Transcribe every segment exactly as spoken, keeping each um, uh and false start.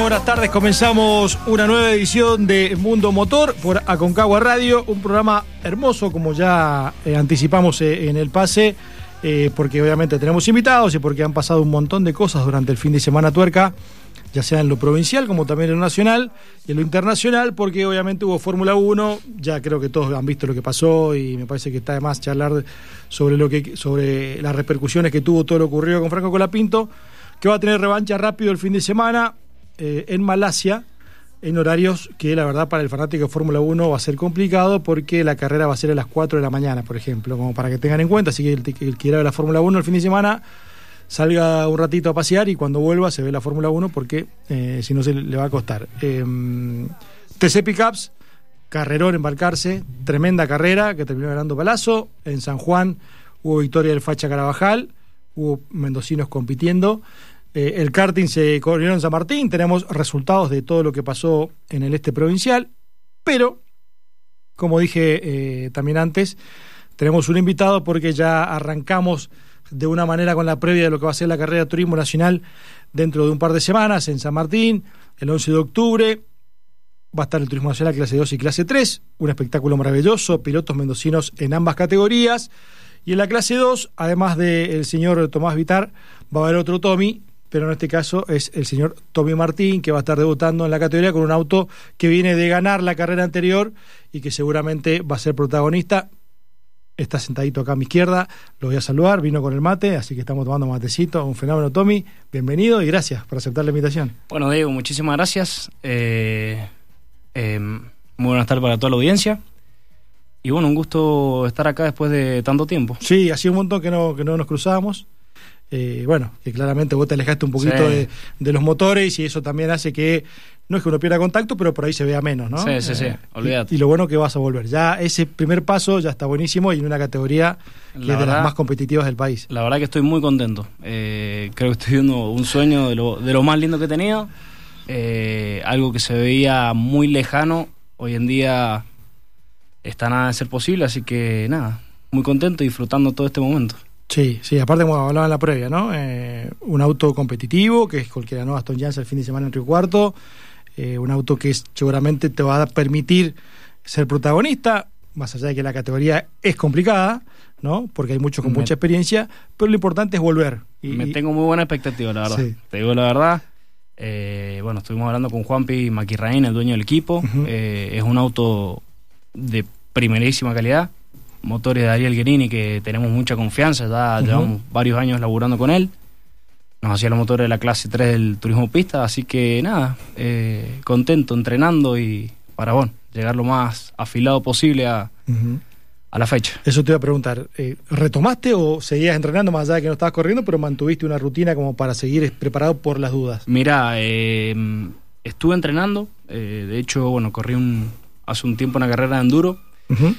buenas tardes. Comenzamos una nueva edición de Mundo Motor por Aconcagua Radio, un programa hermoso, como ya eh, anticipamos eh, en el pase, eh, porque obviamente tenemos invitados y porque han pasado un montón de cosas durante el fin de semana tuerca, ya sea en lo provincial como también en lo nacional y en lo internacional, porque obviamente hubo Fórmula uno, ya creo que todos han visto lo que pasó y me parece que está de más charlar sobre, lo que, sobre las repercusiones que tuvo todo lo ocurrido con Franco Colapinto, que va a tener revancha rápido el fin de semana eh, en Malasia, en horarios que la verdad para el fanático de Fórmula uno va a ser complicado, porque la carrera va a ser a las cuatro de la mañana, por ejemplo, como para que tengan en cuenta. Así que el, el que quiera ver la Fórmula uno el fin de semana, salga un ratito a pasear y cuando vuelva se ve la Fórmula uno, porque eh, si no se le va a costar. Eh, T C Pickups, carrerón embarcarse, tremenda carrera que terminó ganando Palazzo. En San Juan hubo victoria del Facha Carabajal, hubo mendocinos compitiendo. Eh, el karting se corrió en San Martín, tenemos resultados de todo lo que pasó en el este provincial, pero, como dije eh, también antes, tenemos un invitado porque ya arrancamos de una manera con la previa de lo que va a ser la carrera de turismo nacional dentro de un par de semanas en San Martín, el once de octubre. Va a estar el turismo nacional clase dos y clase tres, un espectáculo maravilloso, pilotos mendocinos en ambas categorías. Y en la clase dos, además del señor Tomás Vitar, va a haber otro Tommy, pero en este caso es el señor Tommy Martín, que va a estar debutando en la categoría con un auto que viene de ganar la carrera anterior y que seguramente va a ser protagonista. Está sentadito acá a mi izquierda, lo voy a saludar, vino con el mate, así que estamos tomando matecito. Un fenómeno, Tommy, bienvenido y gracias por aceptar la invitación. Bueno, Diego, muchísimas gracias. Eh, eh, muy buenas tardes para toda la audiencia. Y bueno, un gusto estar acá después de tanto tiempo. Sí, hacía un montón que no, que no nos cruzábamos. Eh, bueno, que claramente vos te alejaste un poquito sí. de, de los motores, y eso también hace que, no es que uno pierda contacto, pero por ahí se vea menos, ¿no? Sí, sí, eh, sí, olvídate. Y, y lo bueno que vas a volver. Ya ese primer paso ya está buenísimo y en una categoría que la es verdad, de las más competitivas del país. La verdad que estoy muy contento. Eh, creo que estoy viendo un sueño de lo, de lo más lindo que he tenido. Eh, algo que se veía muy lejano, hoy en día está nada de ser posible, así que nada, muy contento y disfrutando todo este momento. Sí, sí, aparte como hablaba en la previa, ¿no? Eh, un auto competitivo, que es cualquiera, ¿no? Aston Janza el fin de semana en Río Cuarto, eh, un auto que seguramente te va a permitir ser protagonista, más allá de que la categoría es complicada, ¿no? Porque hay muchos con me, mucha experiencia, pero lo importante es volver. Y, me tengo muy buena expectativa, la verdad. Sí. Te digo la verdad. Eh, bueno, estuvimos hablando con Juanpi Maquirraín, el dueño del equipo. Uh-huh. Eh, es un auto de primerísima calidad. Motores de Ariel Guerini, que tenemos mucha confianza, ya uh-huh. llevamos varios años laburando con él. Nos hacía los motores de la clase tres del turismo pista, así que nada, eh, contento, entrenando y para bueno, llegar lo más afilado posible a, uh-huh. a la fecha. Eso te iba a preguntar, eh, ¿retomaste o seguías entrenando más allá de que no estabas corriendo, pero mantuviste una rutina como para seguir preparado por las dudas? Mirá, eh, estuve entrenando, eh, de hecho, bueno, corrí un, hace un tiempo una carrera de enduro. Uh-huh.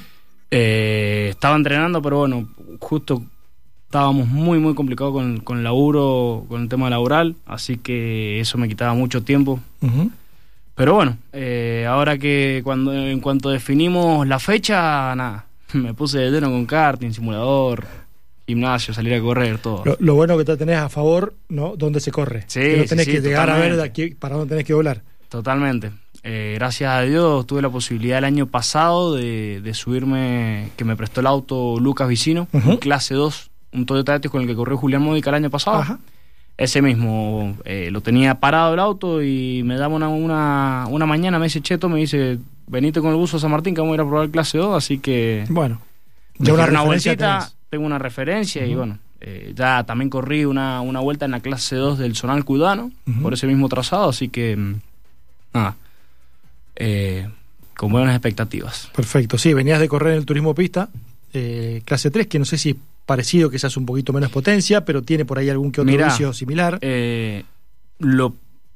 Eh, estaba entrenando, pero bueno, justo estábamos muy muy complicados con, con el laburo, con el tema laboral, así que eso me quitaba mucho tiempo. Uh-huh. Pero bueno, eh, ahora que cuando en cuanto definimos la fecha, nada, me puse de lleno con karting, simulador, gimnasio, salir a correr, todo. Lo, lo bueno que te tenés a favor, ¿no? ¿Dónde se corre? Sí, que no tenés sí, que sí, llegar totalmente. a ver de aquí para dónde tenés que volar. Totalmente. Eh, gracias a Dios tuve la posibilidad el año pasado de, de subirme, que me prestó el auto Lucas Vicino, uh-huh. un clase dos, un Toyota Etios con el que corrió Julián Módica el año pasado. Uh-huh. Ese mismo, eh, lo tenía parado el auto y me daba una, una, una mañana, me dice Cheto, me dice, venite con el buzo a San Martín que vamos a ir a probar el clase dos, así que bueno, ya una, una vueltita, tenés. Tengo una referencia uh-huh. y bueno, eh, ya también corrí una, una vuelta en la clase dos del Zonal Cudano, uh-huh. por ese mismo trazado, así que nada. Eh, con buenas expectativas. Perfecto, sí, venías de correr en el turismo pista, eh, clase tres, que no sé si es parecido, que se hace un poquito menos potencia, pero tiene por ahí algún que otro Mirá, vicio similar. Eh, lo,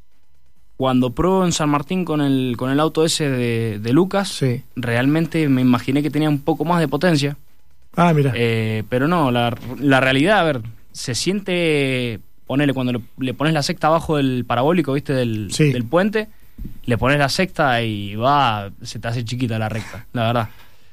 cuando pruebo en San Martín con el, con el auto ese de, de Lucas, sí. realmente me imaginé que tenía un poco más de potencia. Ah, mira. Eh, pero no, la, la realidad, a ver, se siente, ponele, cuando le, le pones la sexta abajo del parabólico, ¿viste? Del, sí. del puente, le pones la sexta y va, se te hace chiquita la recta, la verdad.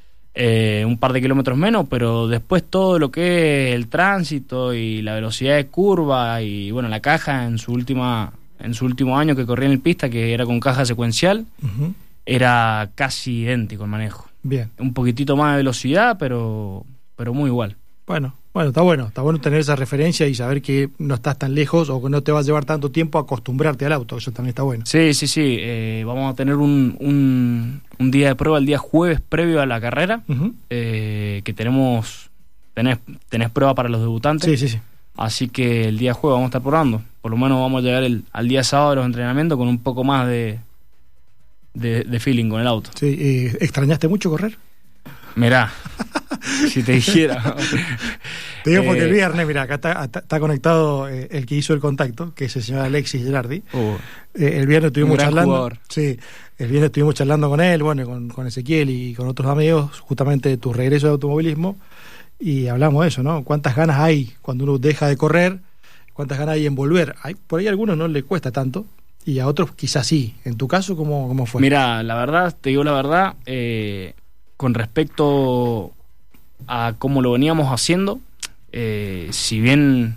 Eh, un par de kilómetros menos, pero después todo lo que es el tránsito y la velocidad de curva y bueno, la caja en su última en su último año que corría en el pista, que era con caja secuencial, uh-huh. era casi idéntico el manejo. Bien. Un poquitito más de velocidad, pero, pero muy igual. Bueno, bueno, está bueno, está bueno tener esa referencia y saber que no estás tan lejos o que no te va a llevar tanto tiempo acostumbrarte al auto, eso también está bueno. Sí, sí, sí, eh, vamos a tener un, un, un día de prueba el día jueves previo a la carrera, uh-huh. eh, que tenemos, tenés, tenés prueba para los debutantes. Sí, sí, sí. Así que el día jueves vamos a estar probando. Por lo menos vamos a llegar el, al día sábado de los entrenamientos con un poco más de, de, de feeling con el auto. Sí, eh, ¿extrañaste mucho correr? Mirá, si te dijera. Te digo porque eh, el viernes, mira, acá está, está, está conectado eh, el que hizo el contacto, que es el señor Alexis Gerardi. Uh, eh, el viernes estuvimos charlando. Jugador. Sí, el viernes estuvimos charlando con él, bueno, con, con Ezequiel y con otros amigos, justamente de tu regreso de automovilismo. Y hablamos de eso, ¿no? ¿Cuántas ganas hay cuando uno deja de correr? ¿Cuántas ganas hay en volver? Hay, por ahí a algunos no le cuesta tanto y a otros quizás sí. En tu caso, ¿cómo, cómo fue? Mira, la verdad, te digo la verdad, eh, con respecto a cómo lo veníamos haciendo, eh, si bien,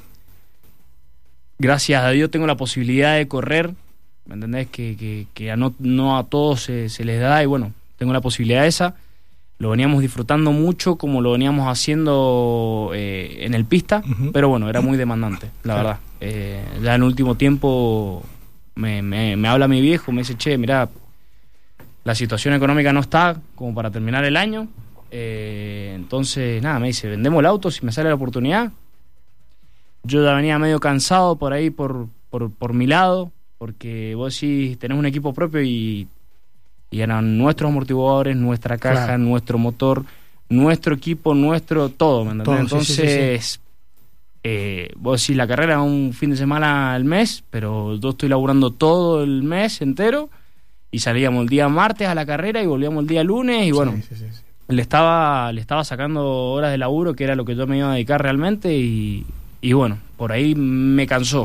gracias a Dios, tengo la posibilidad de correr, ¿me entendés? Que, que, que a no, no a todos se, se les da y bueno, tengo la posibilidad esa. Lo veníamos disfrutando mucho como lo veníamos haciendo eh, en el pista, uh-huh. pero bueno, era muy demandante, la verdad. Eh, ya en el último tiempo me, me, me habla mi viejo, me dice, che, mirá, la situación económica no está como para terminar el año, eh, entonces nada, me dice, vendemos el auto si me sale la oportunidad. Yo ya venía medio cansado por ahí, por, por, por mi lado, porque vos sí tenés un equipo propio y... y eran nuestros amortiguadores, nuestra caja, claro. nuestro motor, nuestro equipo, nuestro todo, ¿me entendés? Todo, entonces, sí, sí, sí. Eh, vos decís, la carrera es un fin de semana al mes, pero yo estoy laburando todo el mes entero, y salíamos el día martes a la carrera y volvíamos el día lunes, y bueno, sí, sí, sí, sí. Le, estaba, le estaba sacando horas de laburo, que era lo que yo me iba a dedicar realmente, y, y bueno, por ahí me cansó.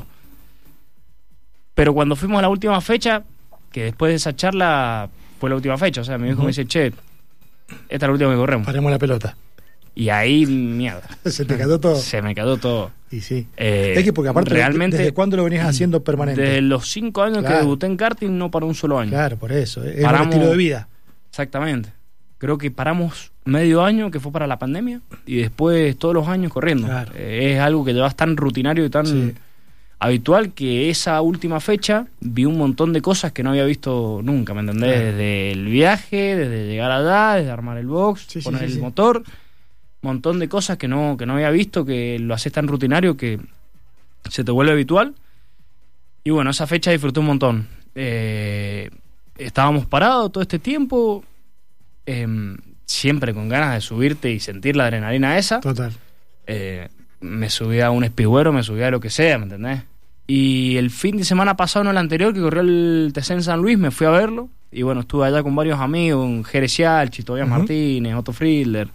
Pero cuando fuimos a la última fecha, que después de esa charla... fue la última fecha, o sea, mi viejo uh-huh. me dice, che, esta es la última que corremos. Paremos la pelota. Y ahí, mierda. ¿Se te quedó todo? Se me quedó todo. Y sí. Eh, es que porque aparte, realmente, ¿desde cuándo lo venías haciendo permanente? Desde los cinco años claro. que debuté en karting, no para un solo año. Claro, por eso. Es paramos, un estilo de vida. Exactamente. Creo que paramos medio año, que fue para la pandemia, y después todos los años corriendo. Claro. Eh, es algo que llevas tan rutinario y tan... Sí. habitual, que esa última fecha vi un montón de cosas que no había visto nunca, ¿me entendés? Claro. Desde el viaje, desde llegar allá, desde armar el box, sí, poner sí, sí, el sí. motor, un montón de cosas que no, que no había visto, que lo haces tan rutinario que se te vuelve habitual. Y bueno, esa fecha disfruté un montón. Eh, estábamos parados todo este tiempo, eh, siempre con ganas de subirte y sentir la adrenalina esa. Total. Eh, me subía a un espigüero, me subía a lo que sea, ¿me entendés? Y el fin de semana pasado, no el anterior, que corrió el T C en San Luis, me fui a verlo, y bueno, estuve allá con varios amigos, Jerez Cialchi, Tobias uh-huh. Martínez, Otto Friedler,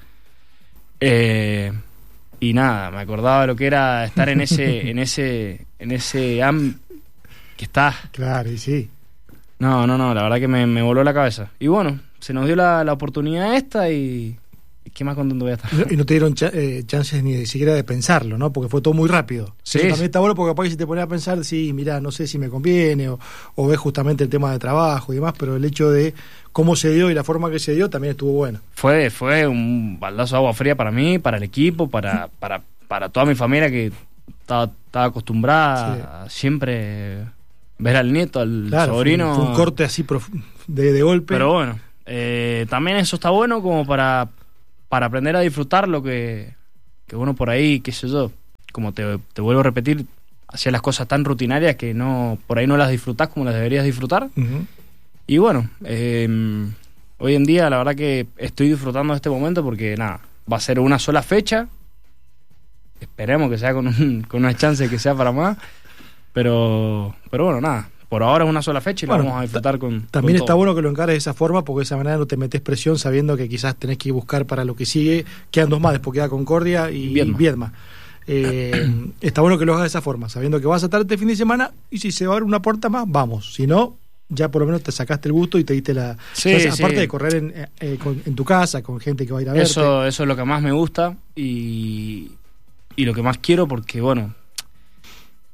eh, y nada, me acordaba de lo que era estar en ese, en ese, en ese am que está. Claro, y sí. No, no, no, la verdad que me, me voló la cabeza. Y bueno, se nos dio la, la oportunidad esta y... ¿qué más contento voy a estar? Y no te dieron ch- eh, chances ni siquiera de pensarlo, ¿no? Porque fue todo muy rápido. Sí. Eso también está bueno porque capaz que si te pones a pensar, sí, mirá, no sé si me conviene, o, o ves justamente el tema de trabajo y demás, pero el hecho de cómo se dio y la forma que se dio también estuvo bueno. Fue, fue un baldazo de agua fría para mí, para el equipo, para, para, para toda mi familia que estaba, estaba acostumbrada sí. a siempre ver al nieto, al claro, sobrino. Fue un, fue un corte así prof- de, de golpe. Pero bueno, eh, también eso está bueno como para... para aprender a disfrutar lo que, que uno por ahí, qué sé yo, como te, te vuelvo a repetir, hacía las cosas tan rutinarias que no por ahí no las disfrutás como las deberías disfrutar. Uh-huh. Y bueno, eh, hoy en día la verdad que estoy disfrutando de este momento porque nada, va a ser una sola fecha, esperemos que sea con, un, con una chance que sea para más, pero, pero bueno, nada. Por ahora es una sola fecha y bueno, la vamos a disfrutar con también con está todo. Bueno que lo encares de esa forma porque de esa manera no te metes presión sabiendo que quizás tenés que buscar para lo que sigue. Quedan dos más, después queda Concordia y Viedma. Viedma. Eh, está bueno que lo hagas de esa forma, sabiendo que vas a estar este fin de semana y si se va a dar una puerta más, vamos. Si no, ya por lo menos te sacaste el gusto y te diste la... Sí, o sea, aparte sí. de correr en, eh, con, en tu casa, con gente que va a ir a verte. Eso, eso es lo que más me gusta y, y lo que más quiero porque, bueno...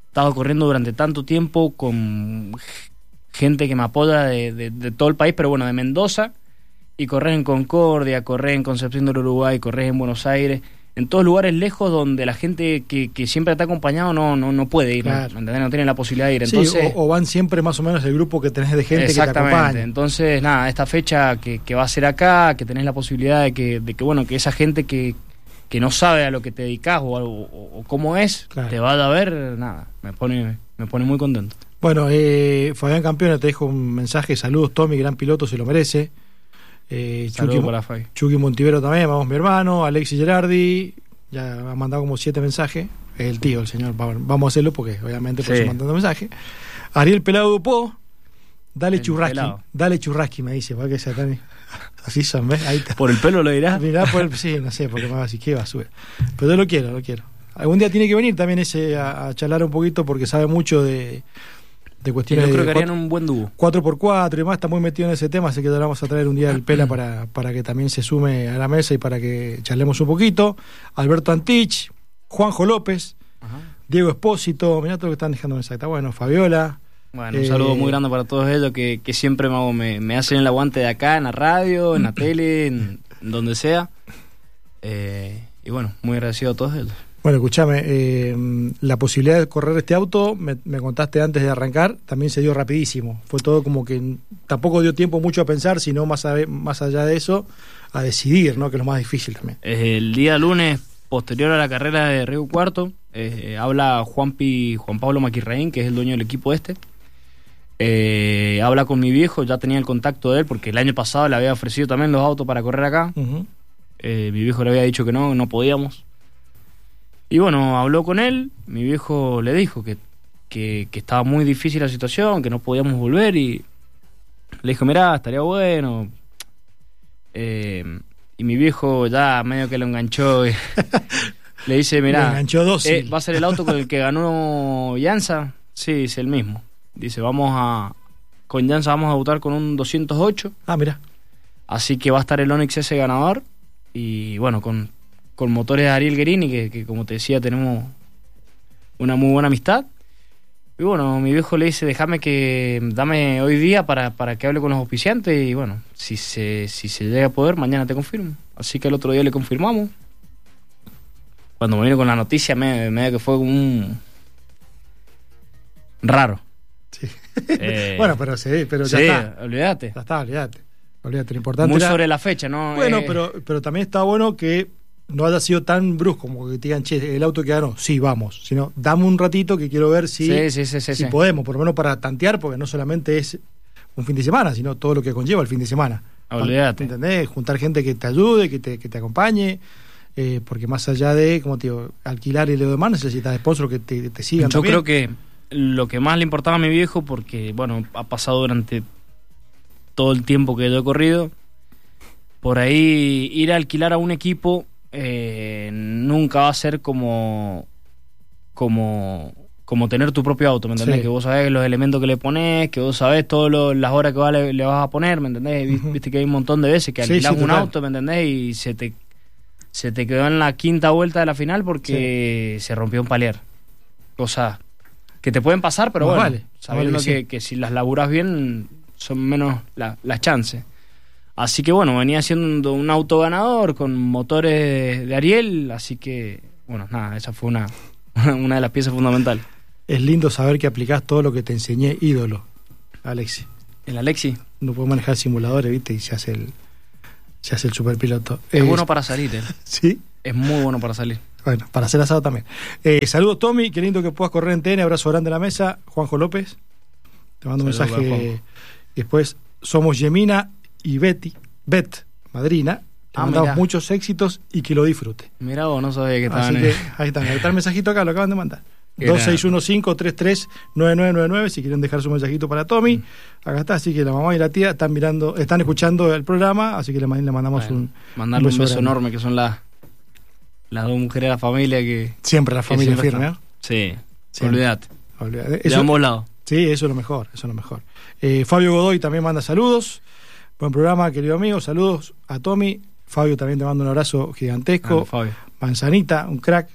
estado corriendo durante tanto tiempo con gente que me apoya de, de, de todo el país, pero bueno, de Mendoza, y correr en Concordia, correr en Concepción del Uruguay, correr en Buenos Aires, en todos lugares lejos donde la gente que, que siempre está acompañado no no no puede ir, claro. ¿no? ¿Entendés? No tiene la posibilidad de ir. Entonces, sí, o, o van siempre más o menos el grupo que tenés de gente que te acompaña. Entonces, nada, esta fecha que, que va a ser acá, que tenés la posibilidad de que, de que bueno, que esa gente que, que no sabe a lo que te dedicás o, o, o cómo es, claro. te vaya a ver, nada, me pone, me pone muy contento. Bueno, eh, Fabián Campione te dejo un mensaje, saludos Tommy, gran piloto, se lo merece. Eh, Chucky, para Fabi. Chucky Montivero también, vamos mi hermano, Alexis Gerardi, ya ha mandado como siete mensajes, el tío, el señor, vamos a hacerlo porque obviamente por sí. eso mandando mensajes. Ariel Pelado Dupó, dale el churrasqui, pelado. dale churrasqui, me dice, para que sea tan así son, ¿ves? Ahí está. ¿Por el pelo lo dirás? Mirá, por el, sí, no sé, porque me va a decir que va a subir. Pero yo lo quiero, lo quiero. Algún día tiene que venir también ese a, a charlar un poquito porque sabe mucho de de cuestiones yo creo de que harían un buen dúo cuatro por cuatro y demás, está muy metido en ese tema, así que le vamos a traer un día el Pela para, para que también se sume a la mesa y para que charlemos un poquito. Alberto Antich, Juanjo López, ajá. Diego Espósito, mirá todo lo que están dejando mensaje, está bueno, Fabiola. Bueno, un eh, saludo muy grande para todos ellos que, que siempre me, me, me hacen el aguante de acá, en la radio, en la tele, en, en donde sea. Eh, y bueno, muy agradecido a todos ellos. Bueno, escúchame, eh, la posibilidad de correr este auto, me, me contaste antes de arrancar, también se dio rapidísimo. Fue todo como que tampoco dio tiempo mucho a pensar, sino más, a, más allá de eso, a decidir, ¿no? Que es lo más difícil también. El día lunes, posterior a la carrera de Río Cuarto, eh, habla Juanpi, Juan Pablo Maquirraín, que es el dueño del equipo este. Eh, habla con mi viejo, ya tenía el contacto de él, porque el año pasado le había ofrecido también los autos para correr acá. Uh-huh. Eh, mi viejo le había dicho que no, no podíamos. Y bueno, habló con él, mi viejo le dijo que, que, que estaba muy difícil la situación, que no podíamos volver y le dijo, mirá, estaría bueno. Eh, y mi viejo ya medio que lo enganchó y le dice, mirá, eh, ¿va a ser el auto con el que ganó Llanza? Sí, es el mismo. Dice, vamos a, con Llanza vamos a debutar con un doscientos ocho. Ah, mirá. Así que va a estar el Onix S ganador y bueno, con... con motores de Ariel Guerini, que, que como te decía, tenemos una muy buena amistad. Y bueno, mi viejo le dice, déjame que, dame hoy día para, para que hable con los auspiciantes, y bueno, si se, si se llega a poder, mañana te confirmo. Así que el otro día le confirmamos. Cuando me vino con la noticia, medio, medio que fue un raro. Sí. Eh, bueno, pero sí, pero ya sí, está. olvídate. Ya está, olvídate. Olvídate, lo importante muy era... sobre la fecha, ¿no? Bueno, eh... pero, pero también está bueno que no haya sido tan brusco como que te digan, che, el auto que ganó, sí, vamos, sino dame un ratito que quiero ver si, sí, sí, sí, sí, si sí. podemos, por lo menos para tantear, porque no solamente es un fin de semana, sino todo lo que conlleva el fin de semana. Olvídate. ¿Entendés? Juntar gente que te ayude, que te, que te acompañe, eh, porque más allá de, como te digo, alquilar y lo demás, necesitas sponsors que te, te sigan. Yo también. creo que lo que más le importaba a mi viejo, porque, bueno, ha pasado durante todo el tiempo que yo he corrido, por ahí ir a alquilar a un equipo... Eh, nunca va a ser como como como tener tu propio auto, ¿me entendés? Sí. Que vos sabés los elementos que le pones, que vos sabés todas las horas que le, le vas a poner, ¿me entendés? Uh-huh. Viste que hay un montón de veces que sí, alquilás sí, un total. auto, ¿me entendés? Y se te se te quedó en la quinta vuelta de la final porque sí. se rompió un palier. Cosas que te pueden pasar, pero no bueno, vale. sabiendo vale, que, sí. que si las laburas bien son menos la, las chances. Así que bueno, venía siendo un auto ganador con motores de Ariel, así que bueno, nada, esa fue una, una de las piezas fundamentales. Es lindo saber que aplicás todo lo que te enseñé, ídolo, Alexi. ¿El Alexi? No puede manejar simuladores, ¿viste? Y se hace el, se hace el superpiloto. Es eh, bueno para salir, ¿eh? ¿Sí? Es muy bueno para salir. Bueno, para hacer asado también. Eh, saludos, Tommy, qué lindo que puedas correr en T N, abrazo grande a la mesa. Juanjo López, te mando un Saludos, mensaje. Y después, somos Yemina y Betty, Bet, madrina, te ah, mandamos mirá. muchos éxitos y que lo disfrute. Mirá vos, no sabía que estaban Así que ahí está, ahí está el mensajito acá, lo acaban de mandar. dos seis uno cinco, tres tres nueve nueve nueve nueve si quieren dejar su mensajito para Tommy. Acá está, así que la mamá y la tía están mirando, están escuchando el programa, así que le, le mandamos bueno, un mandarle un beso, un beso enorme, que son las las dos mujeres de la familia que siempre la familia firme, ¿no? Sí, olvídate. Olvídate. De ambos lados. Sí, eso es lo mejor, eso es lo mejor. Eh, Fabio Godoy también manda saludos. Buen programa, querido amigo. Saludos a Tommy. Fabio también te mando un abrazo gigantesco. Ah, Fabio. Manzanita, un crack.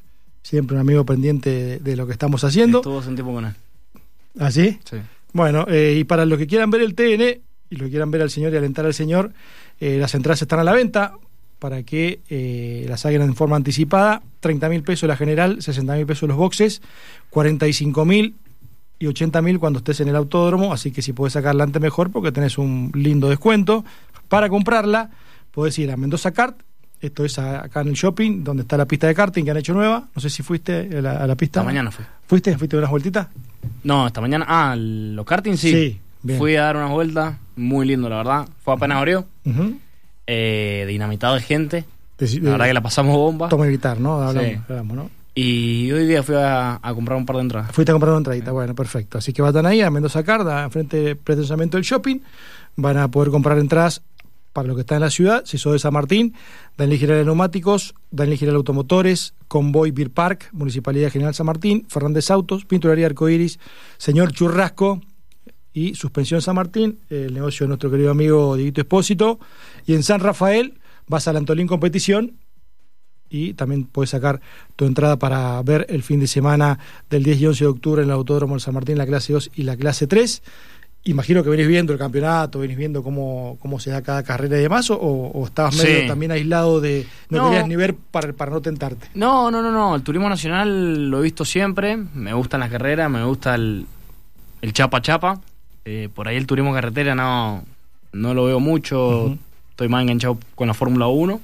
siempre un amigo pendiente de, de lo que estamos haciendo. Estuvo hace un tiempo con él. ¿Ah, sí? Sí. Bueno, eh, y para los que quieran ver el T N y los que quieran ver al señor y alentar al señor, eh, las entradas están a la venta para que eh, las hagan en forma anticipada. treinta mil pesos la general, sesenta mil pesos los boxes, cuarenta y cinco mil y ochenta mil cuando estés en el autódromo, así que si podés sacarla antes mejor porque tenés un lindo descuento. Para comprarla podés ir a Mendoza Kart, esto es acá en el shopping, donde está la pista de karting que han hecho nueva. No sé si fuiste a la, a la pista. Esta mañana fui. ¿Fuiste? ¿Fuiste unas vueltitas? No, esta mañana. Ah, los karting sí. Sí, bien. Fui a dar unas vueltas, muy lindo la verdad. Fue apenas abrió. Uh-huh. Eh, dinamitado de gente. De, de, la verdad que la pasamos bomba. Toma militar, ¿no? Hablamos, Sí. hablamos, ¿no? Y hoy día fui a, a comprar un par de entradas. Fuiste a comprar una entradita, bueno, perfecto. Así que van ahí a Mendoza Carda, enfrente del precisamente del shopping. Van a poder comprar entradas para lo que está en la ciudad. Si sos de San Martín, Daniel Giral de Neumáticos, Daniel Giral Automotores, Convoy Beer Park, Municipalidad General San Martín, Fernández Autos, Pinturería Arcoiris, Señor Churrasco y Suspensión San Martín, el negocio de nuestro querido amigo Dieguito Espósito. Y en San Rafael vas al Antolín Competición y también puedes sacar tu entrada para ver el fin de semana del diez y once de octubre en el Autódromo de San Martín, la clase dos y la clase tres. Imagino que venís viendo el campeonato, venís viendo cómo, cómo se da cada carrera y demás, o, o estabas medio Sí. también aislado de... No, No. querías ni ver para, para no tentarte. No, no, no, no. El turismo nacional lo he visto siempre. Me gustan las carreras, me gusta el, el chapa chapa. Eh, por ahí el turismo carretera no, no lo veo mucho. Uh-huh. Estoy más enganchado con la Fórmula uno.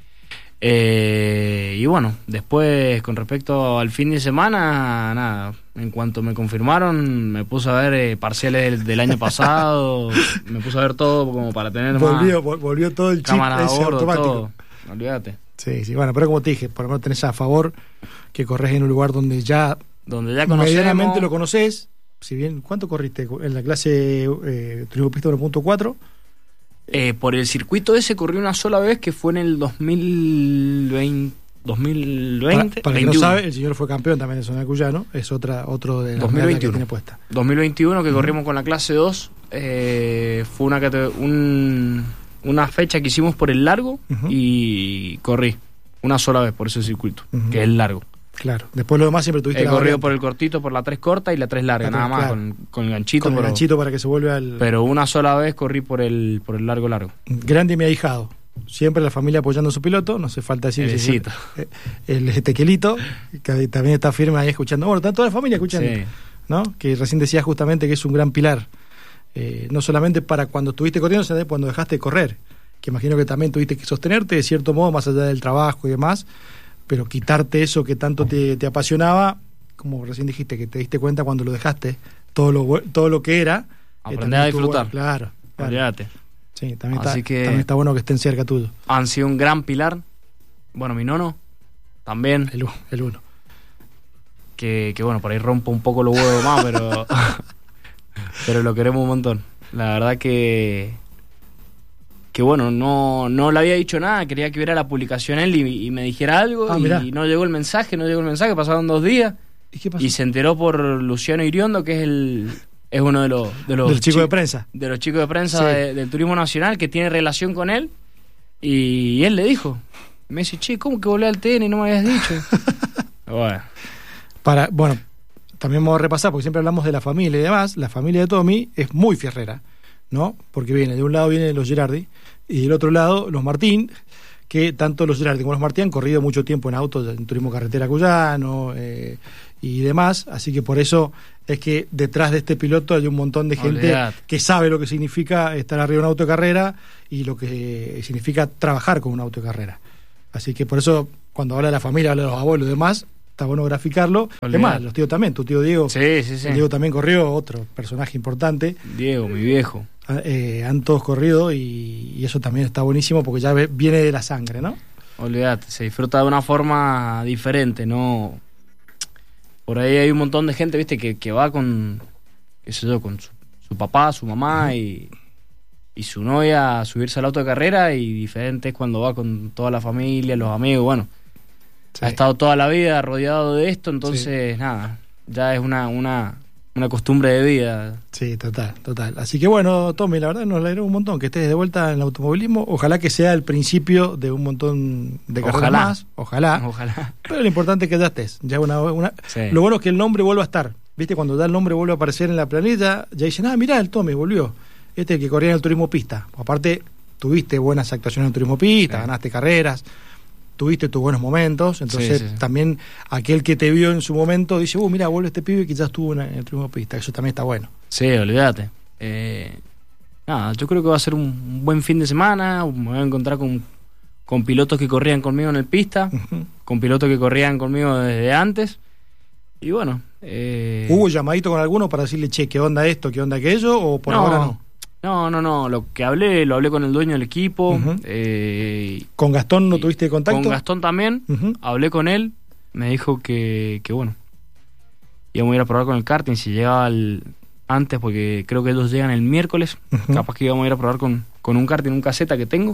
Eh, y bueno, después con respecto al fin de semana, nada, en cuanto me confirmaron, me puse a ver eh, parciales del, del año pasado, me puse a ver todo como para tener Volvió, más vol- volvió todo el chip cámara a ese bordo, automático. todo. Olvídate. Sí, sí, bueno, pero como te dije, por lo menos tenés a favor que corres en un lugar donde ya Donde ya conocemos. medianamente lo conoces. Si bien, ¿cuánto corriste en la clase eh, Turismo Pista uno punto cuatro? Eh, por el circuito ese corrí una sola vez, que fue en el dos mil veinte. dos mil veinte Para, para quien no veintiuno. sabe, el señor fue campeón también de Zona de Cuyano, es otra, otro de las dos mil medallas que veintiuno. tiene puesta. dos mil veintiuno que corrimos con la clase dos. Eh, fue una, cate- un, una fecha que hicimos por el largo. Ujú. Y corrí una sola vez por ese circuito, Ujú. que es el largo. Claro, después lo demás siempre tuviste He la corrido variante. por el cortito, por la tres corta y la tres larga, La nada tres, más, claro. con, con el ganchito. con el pero, ganchito para que se vuelva al pero una sola vez corrí por el, por el largo largo. grande y mi ahijado. Siempre la familia apoyando a su piloto, no hace falta decir El si- besito. eh, el Ezequielito, que también está firme ahí escuchando. Bueno, está toda la familia escuchando, Sí. ¿no? Que recién decía justamente que es un gran pilar, eh, no solamente para cuando estuviste corriendo, sino cuando dejaste de correr, que imagino que también tuviste que sostenerte de cierto modo, más allá del trabajo y demás, pero quitarte eso que tanto te, te apasionaba, como recién dijiste, que te diste cuenta cuando lo dejaste, todo lo, bu- todo lo que era. eh, Aprender también a estuvo disfrutar. bueno. Claro, claro. Olvídate. Sí, también Así está, que- también está bueno que estén cerca tuyo. Han sido un gran pilar. Bueno, mi nono también. El, u- el uno. Que, que bueno, por ahí rompo un poco los huevos más, pero pero lo queremos un montón. La verdad que que bueno, no, no le había dicho nada, quería que viera la publicación él y, y me dijera algo. Ah, y mirá. no llegó el mensaje, no llegó el mensaje, pasaron dos días ¿Y qué pasó? y se enteró por Luciano Iriondo, que es el es uno de los de los Del chico chi- de prensa. de los chicos de prensa Sí. de- del Turismo Nacional, que tiene relación con él, y él le dijo, me dice, che, ¿cómo que volé al T N y no me habías dicho? Bueno, Para, bueno, también vamos a repasar, porque siempre hablamos de la familia y demás. La familia de Tommy es muy fierrera, ¿no? Porque viene, de un lado vienen los Gerardi y del otro lado los Martín, que tanto los Gerardi como los Martín han corrido mucho tiempo en autos, en turismo carretera cuyano eh, y demás. Así que por eso es que detrás de este piloto hay un montón de gente Olvidate. que sabe lo que significa estar arriba de un auto de carrera y lo que significa trabajar con un auto de carrera. Así que por eso, cuando habla de la familia, habla de los abuelos y demás, está bueno graficarlo. Olvidate. Es más, los tíos también, tu tío Diego, sí, sí, sí. Diego también corrió, otro personaje importante. Diego, mi viejo. Eh, han todos corrido y, y eso también está buenísimo porque ya ve- viene de la sangre, ¿no? Olvídate, se disfruta de una forma diferente, ¿no? Por ahí hay un montón de gente, viste, que, que va con, qué sé yo, con su, su papá, su mamá y, y su novia a subirse al auto de carrera, y diferente es cuando va con toda la familia, los amigos, bueno. Sí. Ha estado toda la vida rodeado de esto, entonces, nada, ya es una, una, una costumbre de vida. Sí, total, total. Así que bueno, Tommy, la verdad nos alegró un montón que estés de vuelta en el automovilismo. Ojalá que sea el principio de un montón de carreras Ojalá. más. Ojalá. Ojalá. Pero lo importante es que ya estés. Ya una, una... Sí. Lo bueno es que el nombre vuelva a estar. ¿Viste? Cuando ya el nombre vuelve a aparecer en la planilla, ya dicen, ah, mirá, el Tommy volvió. Este es el que corría en el turismo pista. Aparte, tuviste buenas actuaciones en el turismo pista, sí. Ganaste carreras, tuviste tus buenos momentos. Entonces, sí, sí, sí. También aquel que te vio en su momento dice, uh, mira, vuelve este pibe que ya estuvo en el turismo pista. Eso también está bueno. Sí, olvídate. Eh, nada, yo creo que va a ser un buen fin de semana. Me voy a encontrar con, con pilotos que corrían conmigo en el pista, uh-huh. con pilotos que corrían conmigo desde antes. Y bueno. Eh... ¿Hubo llamadito con alguno para decirle, che, qué onda esto, qué onda aquello? ¿O por no, ahora no? No, no, no. Lo que hablé, lo hablé con el dueño del equipo. Uh-huh. eh, ¿Con Gastón no tuviste contacto? Con Gastón también. Uh-huh. Hablé con él. Me dijo que, que bueno, íbamos a ir a probar con el karting si llegaba el, antes, porque creo que ellos llegan el miércoles. Uh-huh. Capaz que íbamos a ir a probar con, con un karting, un caseta que tengo.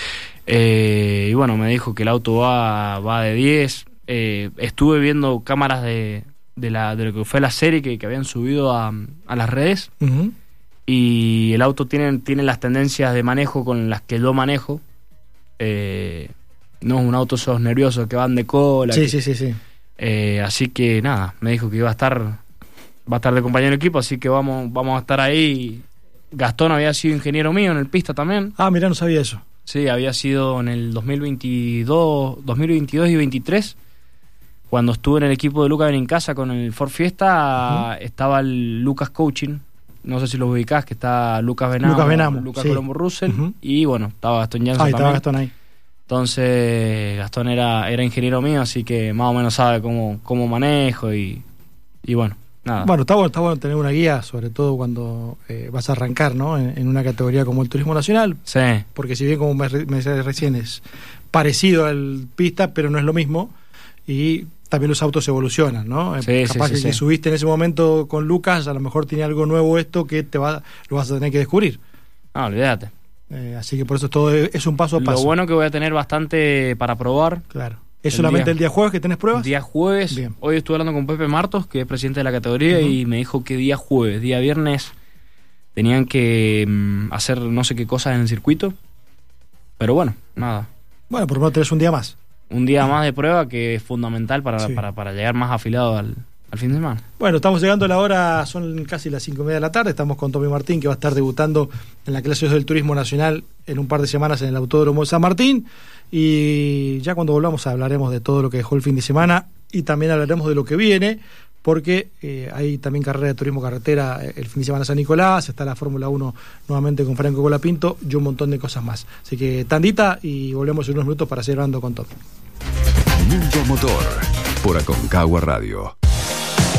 Eh, y bueno, me dijo que el auto va, va de diez. Eh, estuve viendo cámaras de, de, la, de lo que fue la serie que, que habían subido a, a las redes. Uh-huh. Y el auto tiene, tiene las tendencias de manejo con las que yo manejo. Eh, no es un auto esos nerviosos que van de cola. Sí, que, sí, sí, sí. Eh, así que nada, me dijo que iba a estar va a estar de compañero de equipo, así que vamos, vamos a estar ahí. Gastón había sido ingeniero mío en el pista también. Ah, mirá, no sabía eso. Sí, había sido en el dos mil veintidós y veintitrés. Cuando estuve en el equipo de Lucas Benincasa con el Ford Fiesta, uh-huh. estaba el Lucas Coaching. No sé si lo ubicás, que está Lucas Benamo, Lucas, Benamo, Lucas sí. Colombo Russell, uh-huh. y bueno, estaba Gastón Janssen ahí también. estaba Gastón ahí. Entonces, Gastón era, era ingeniero mío, así que más o menos sabe cómo, cómo manejo y, y bueno, nada. Bueno, está bueno, está bueno tener una guía, sobre todo cuando eh, vas a arrancar, ¿no? En, en una categoría como el turismo nacional. Sí. Porque si bien, como me, me decías recién, es parecido al pista, pero no es lo mismo. Y también los autos evolucionan, ¿no? Sí, Capaz sí, que, sí, que sí. subiste en ese momento con Lucas, a lo mejor tiene algo nuevo esto que te va, lo vas a tener que descubrir. No, olvídate. Eh, así que por eso todo es, es un paso a paso. Lo bueno que voy a tener bastante para probar. Claro. ¿Es el solamente día, el día jueves que tenés pruebas? Día jueves. Bien. Hoy estuve hablando con Pepe Martos, que es presidente de la categoría, uh-huh. y me dijo que día jueves, día viernes, tenían que um, hacer no sé qué cosas en el circuito. Pero bueno, nada. Bueno, por lo menos tenés un día más. Un día más de prueba que es fundamental para, sí. para, para llegar más afilado al, al fin de semana. Bueno, estamos llegando a la hora, son casi las cinco y media de la tarde. Estamos con Tommy Martín, que va a estar debutando en la clase dos del Turismo Nacional en un par de semanas en el Autódromo de San Martín. Y ya cuando volvamos hablaremos de todo lo que dejó el fin de semana y también hablaremos de lo que viene, porque eh, hay también carrera de turismo carretera el fin de semana en San Nicolás, está la Fórmula uno nuevamente con Franco Colapinto y un montón de cosas más. Así que tandita y volvemos en unos minutos para seguir hablando con Tommy. Mundo Motor por Aconcagua Radio.